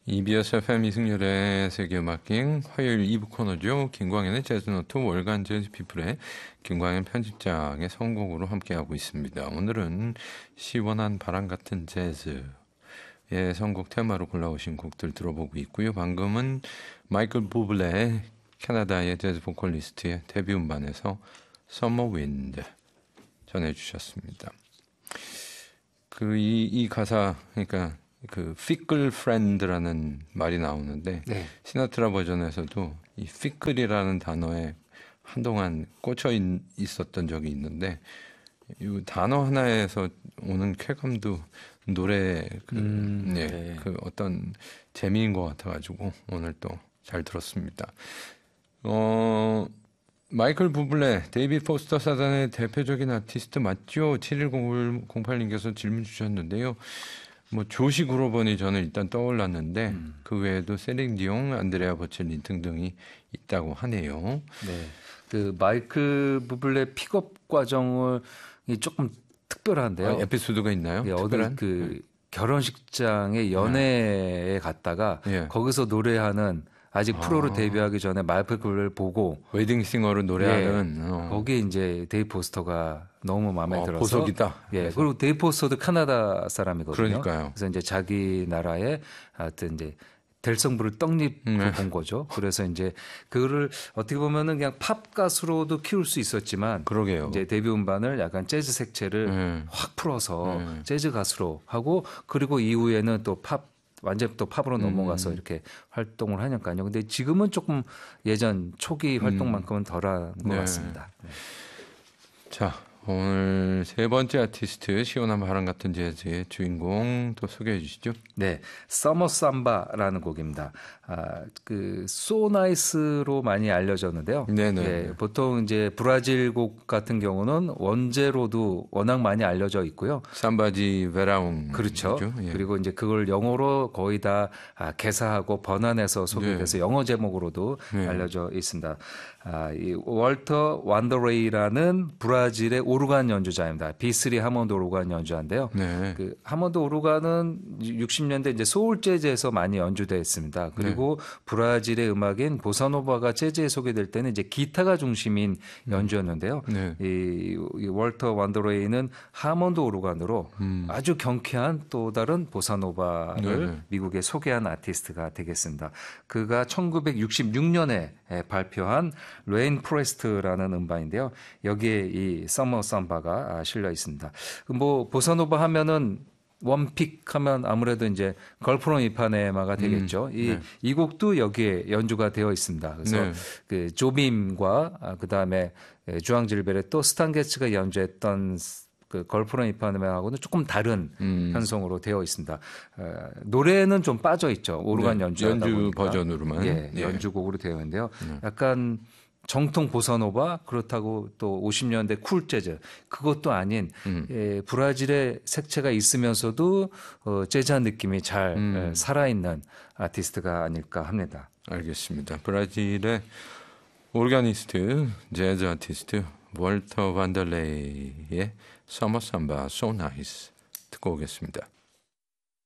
EBS FM 이승열의 세계음악여행 화요일 2부 코너죠. 김광현의 재즈노트 월간 재즈피플의 김광현 편집장의 선곡으로 함께하고 있습니다. 오늘은 시원한 바람 같은 재즈의 선곡 테마로 골라오신 곡들 들어보고 있고요. 방금은 마이클 부블레 캐나다의 재즈 보컬리스트의 데뷔 음반에서 Summer Wind 전해주셨습니다. 이 가사, 그러니까 그 fickle friend라는 말이 나오는데 네. 시나트라 버전에서도 이 fickle이라는 단어에 한동안 꽂혀 있었던 적이 있는데 이 단어 하나에서 오는 쾌감도 노래 네. 그 어떤 재미인 것 같아가지고 오늘 또 잘 들었습니다. 마이클 부블레, 데이비드 포스터 사단의 대표적인 아티스트 맞죠? 7108님께서 질문 주셨는데요. 뭐 조시 그로번이 저는 일단 떠올랐는데 그 외에도 세링 디옹, 안드레아 보첼리 등등이 있다고 하네요. 네, 그 마이클 부블레 픽업 과정이 조금 특별한데요. 에피소드가 있나요? 네, 어디 그 결혼식장에 연애에 갔다가 거기서 노래하는 아직 프로로 데뷔하기 전에 마이클 부블레를 보고 웨딩싱어로 노래하는 거기에 이제 데이브 포스터가 너무 마음에 들어서 보석이다. 그리고 데이브 포스터도 캐나다 사람이거든요. 그러니까요. 그래서 이제 자기 나라에 하여튼 이제 델성부를 떡잎을 본 거죠. 그래서 이제 그거를 어떻게 보면은 그냥 팝 가수로도 키울 수 있었지만, 그러게요. 이제 데뷔 음반을 약간 재즈 색채를 확 풀어서 재즈 가수로 하고, 그리고 이후에는 또 완전 또 팝으로 넘어가서 이렇게 활동을 하니까요. 근데 지금은 조금 예전 초기 활동만큼은 덜한 것 같습니다. 네. 자, 오늘 세 번째 아티스트 시원한 바람 같은 재즈의 주인공 또 소개해 주시죠. 네, 서머 삼바라는 곡입니다. 그 So Nice로 많이 알려졌는데요. 네, 보통 이제 브라질 곡 같은 경우는 원제로도 워낙 많이 알려져 있고요. 삼바지 베라웅. 그렇죠. 그리고 이제 그걸 영어로 거의 다 개사하고 번안해서 소개돼서 영어 제목으로도 알려져 있습니다. 이 월터 완더레이라는 브라질의 오르간 연주자입니다. B3 하몬드 오르간 연주자인데요. 그 하몬드 오르간은 60년대 이제 소울 재즈에서 많이 연주되어 있습니다. 그리고 브라질의 음악인 보사노바가 재즈에 소개될 때는 이제 기타가 중심인 연주였는데요. 이 월터 완더레이는 하몬드 오르간으로 아주 경쾌한 또 다른 보사노바를 미국에 소개한 아티스트가 되겠습니다. 그가 1966년에 발표한 레인 프레스트라는 음반인데요. 여기에 이 서머 삼바가 실려 있습니다. 뭐 보사노바 하면은 원픽 하면 아무래도 이제 걸프롬 이파네마가 되겠죠. 이 곡도 여기에 연주가 되어 있습니다. 그래서 그 조빔과 그다음에 주앙 질베르토 스탄 게츠가 연주했던 그 걸프롬 이파네마하고는 조금 다른 편성으로 되어 있습니다. 노래는 좀 빠져 있죠. 오르간 연주 버전으로만. 연주곡으로 되어 있는데요. 약간 정통 보사노바, 그렇다고 또 50년대 쿨 재즈, 그것도 아닌 브라질의 색채가 있으면서도 재즈한 느낌이 잘 살아있는 아티스트가 아닐까 합니다. 알겠습니다. 브라질의 오르가니스트, 재즈 아티스트 월터 반더레이의 서머 삼바 So Nice 듣고 오겠습니다.